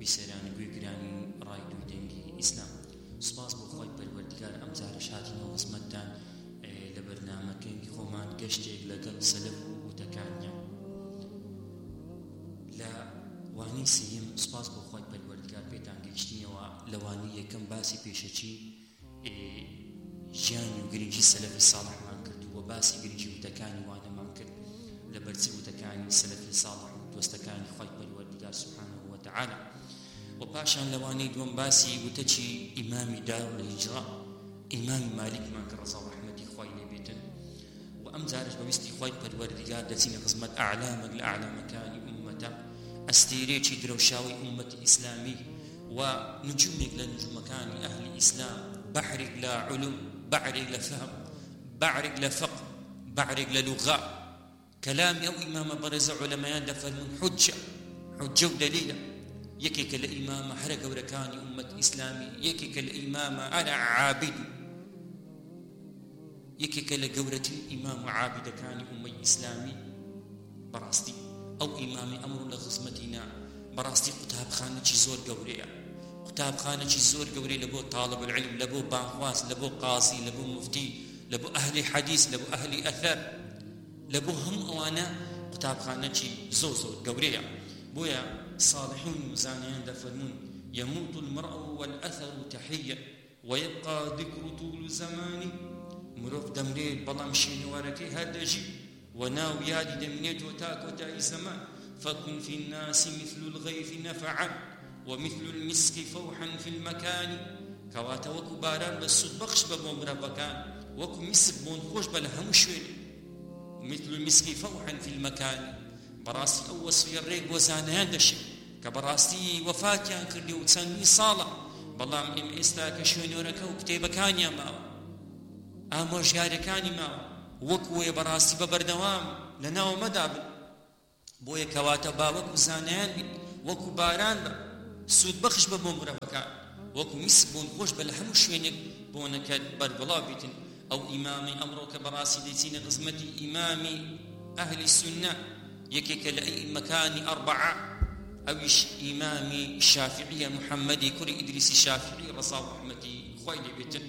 بیسەرانی گوێگرانی ڕای دوو دەنگی ئیسلام سوپاس بۆ خۆی پەروەردگار ئەم جارە شاتینەوە خزمەتتان لە بەرنامەکەی خۆمان گەشتێک لەگەڵ سەلەف و وتەکانیان لە وانەی سێیەم سوپاس بۆ خۆی پەروەردگار پێتان گەیشتینەوە لە وانەی یەکەم باسی پێشەچی ژیانی و گرنگی سەلەفی ساڵحمان کرد و باسی گرنگی وتەکانی وانەمان کرد لە بەرچی وتەکانی سەلەفی ساڵح و دۆستەکانی خۆی پەروەردگار سوبحانه وتعالى و پاشان لەوانەی دووەم باسی وتەچی ئیمامی دار الهیجرا ئیمامی مالیکمان کە ڕەزا و ڕەحمەتی خۆی لێ بێتن و ئەم جارش بەویستی خۆی پەروەردگار دەچینە خزمەت ئەعلامێک لە ئەعلامەکانی ئوممەتە ئەستێرەیەکی درەوشاوی ئوممەتی ئیسلامی و نجومێک لە نجومەکانی ئەهلی ئیسلام بەحرێک لە علوم بەحرێک لە فهم بەحرێک لە فقه بەحرێک لە لوغا كلامي أو إمام برز علماء دفرمون حجة و دليل يكيك الإمام حرق وركاني أمة إسلامي يكيك الإمام أنا عابد يكيك لقورة الإمام عابد كان أمة إسلامي براستي أو إمام أمر لخصمتنا براستي قتاب خانة زور قورية قتاب خانة زور قورية لبو طالب العلم لبو بانخواس لبو قاضي لبو مفتي لبو أهل حديث لبو أهل أثر لبو هم أوانا قتاب خانة زور قورية بويا صالحون وزانيان دفرمون يموت المرء والأثر تحيا ويبقى ذكر طول زماني مروف دمريل بلام شينواركي هدجي وناو يادي دمنيت وتاك وتاي زمان فكن في الناس مثل الغيث نفعا ومثل المسك فوحا في المكان كواتا وكو باران بسود بخش ببون ربكان وكو مسك بون خوش بلهم شوين مثل المسك فوحا في المكان براستي أو وصفي الريق وزانيان دشي كبراستي وفاتيان كردي وتسني صالة بلام إم إستاك شوينورك وكتيبكانيا ماو ئامۆژگارەکانی ماوە وەکوێ بەڕاستی بە بەردەوام لەناو مەدابن بۆیە کەواتە باوەک و زانایان بین وەکو باران بە سوود بەخش بە بۆ مرەبەکان وەکو میسک بۆن خۆش بە لە هەموو شوێنێک بۆنەکە بەربڵاو بیتن ئەو ئیمامی ئەمڕۆ کە بەڕاستی دەچینە قسمەتی ئیمامی ئەهلی سونە یەکێکە لە ئەئیمەکانی ئەربعە ئەویش ئیمامی شافعیە محەممەدی کوڕی ئیدریسی شافعی ڕەزا و ڕەحمەتی خۆی لێ بێتن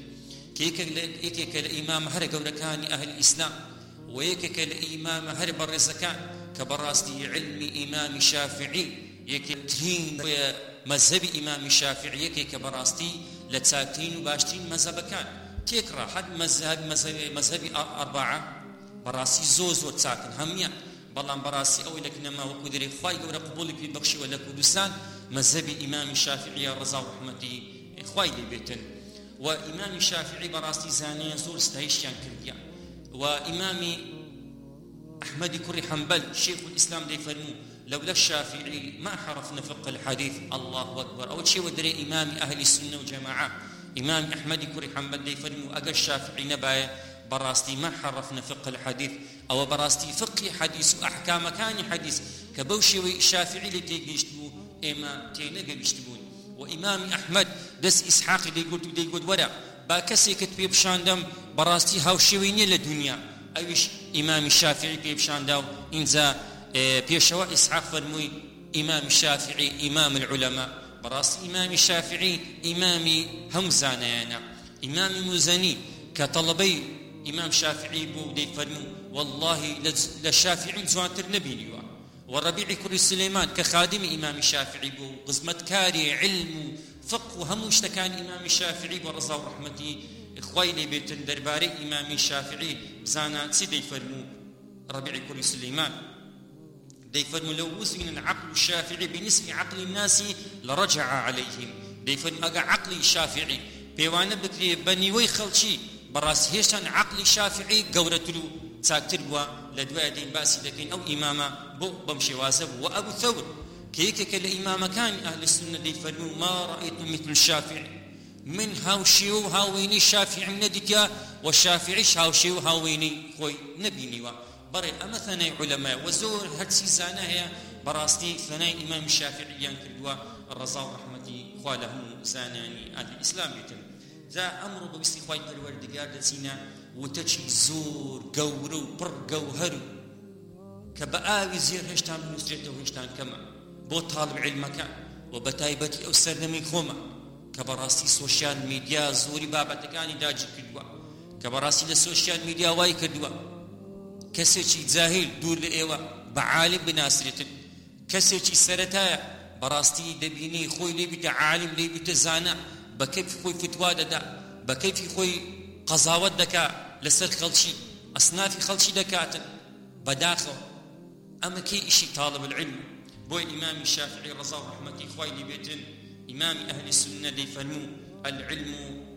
كيك الإمام هر قولكان أهل الإسلام ويكك الإمام هر برزكان كبراستي علم إمام شافعي يكترين مذهب إمام شافعي يكك براستي لتساكتين وباشتين مذهبكان تكره حد مذهب أربعة براسي زوز وتساكن هميا بلان براسي أو لك نما وقدري خواي قول قبولك ببخشي ولا كردستان مذهب إمام شافعي رضا ورحمتي خواي لبيتن وإمام الشافعي براستي زانيا زور استهيشيان كرديا وإمام أحمد كري حنبل شيخ الإسلام دي فرمو لولا الشافعي ما حرفنا فقه الحديث الله أكبر أول شيء ودري إمام أهل السنة والجماعة إمام أحمد كري حنبل دي فرمو أقا الشافعي نبايا براستي ما حرفنا فقه الحديث أو براستي فقه حديث وأحكام كان حديث كبوشي الشافعي اللي تيجيشتبو إما تينقى بيشتبون وإمام أحمد دس إسحاق دي قلت ورا باكسي كتبي بشاندم براستي هاوشيويني للدنيا أيش إمام الشافعي بيبشانداو إنزا بيشوا إسحاق فرموي إمام الشافعي إمام العلماء براستي إمام الشافعي إمامي همزانا يعني إمام مزني كطلبي إمام شافعي بو دي فرمو والله للشافعي زوانتر نبي ليوا والربيع كري سليمان كخادم إمام الشافعي بو قزمت كاري علم فقه وهم اشتكان إمام الشافعي ورضا ورحمتي إخواني بيت درباري إمام الشافعي بزانا سيدي فرمو ربيع كري سليمان دي فرمو لو وزن العقل الشافعي بنسبة عقل الناس لرجع عليهم دي فرمو أقع عقل الشافعي بيوانا بكري بني ويخلشي براس هيشان عقل الشافعي قورتلو تاكتر بوا لدواء دين باسي لكن أو إماما بو بمشي وازب وأبو ثور كيكك الإمام كان أهل السنة دي فرمو ما رأيت مثل الشافعي من هاوشيو هاويني الشافعي من ديكا والشافعي هاوشيو هاويني خوي نبيني بري أما ثناء علماء وزور هدسي زانا هي براستي ثناء إمام الشافعي ينكردوا الرضا ورحمتي خواله زاناني أهل الإسلام يتم ذا أمر باستخواي بالوردقار لسينا وتشي زور قورو بر قوهرو كبآوي زير هشتان من نسجته وهشتان كما بو طالب علمك وبتایبەتی ئەو سەردەمەی خۆمە کە بەڕاستی سۆشیال میدیا زۆری بابەتەکانی داگیر کردووە کە بەڕاستی لە سۆشیال میدیا وای کردووە کەسێکی جاهیل دوور لە ئێوە بە عالم بناسرێتن کەسێکی سەرەتایە بەڕاستی دەبینی خۆی لێ بیتە عالم لێ بیتە زانە بە کەیفی خۆی فتوا دەدا بە کەیفی خۆی قەزاوەت دەکا لەسەر خەڵکی ئەسنافی خەڵکی دەکاتن بەداخەوە ئەمە کەی ئیشی طالب العلم بۆی ئیمامی شافعی ڕەزا و ڕەحمەتی خوای لێ بێتن ئیمامی ئەهلی سنە دەیفەرموو العلم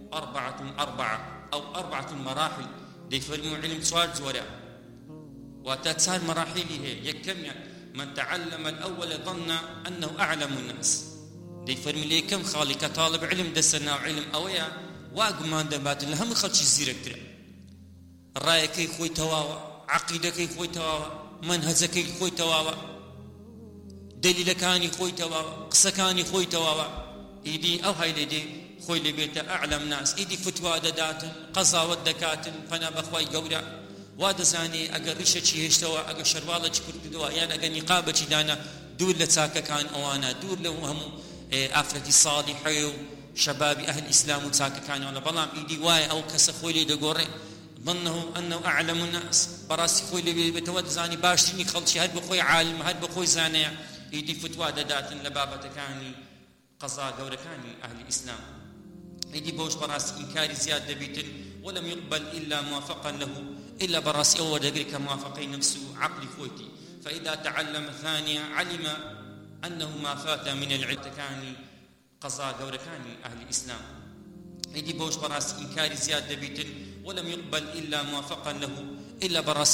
أربعة مراحل دەیفەرموو علم چوار جۆرە واتە چار مراحلی هەیە یەکەمیان من تعلم الأول ظن أنه أعلم الناس دەیفەرمی لە یەکەم خاڵی کە طالب علم دەسەر ناو علم ئەوەیە وا گومان دەباتن لە هەموو خەڵکی زیرەکترە ڕایەکەی خۆی تەواوە عەقیدەکەی خۆی تەواوە منهەجەکەی خۆی تەواوە دلیلەکانی خۆی تەواوە قسەکانی خۆی تەواوە ئیدی ئەو هەیلێدێ خۆی لێبێتە ئەعلەم ناس ئیدی فتوا دەداتن قەزاوەت دەکاتن فەنا بەخوای گەورە وا دەزانێ ئەگەر ڕیشەکی هێشتەوە ئەگەر شەروالەکی کردووە یان ئەگەر نیقابەکی دانا دوور لە چاکەکان ئەوانە دوور لە هەموو ئافرەتی ساڵیحە و شەبابی ئەهل ئیسلام و چاکەکانەوە بەڵام ئیدی وایە ئەو کەسە خۆی لێ دەگۆڕێ ظنه أنه أعلم الناس براسي خوي اللي بتوزعني باشتني خلشي هاد بخوي عالم هاد بخوي زانية يدي فتوى دادات لبابة كاني قضاء دورة كاني أهل الإسلام يدي بوش براسي إنكاري زيادة بيتن ولم يقبل إلا موافقا له إلا براسي أول دقيقة كموافقين نفسه عقل خويتي فإذا تعلم ثانية علم أنه ما فات من العلم كاني قضاء دورة كاني أهل الإسلام يدي بوش براسي إنكاري زيادة بيتن ولم يقبل إلا موافقا له إلا براسي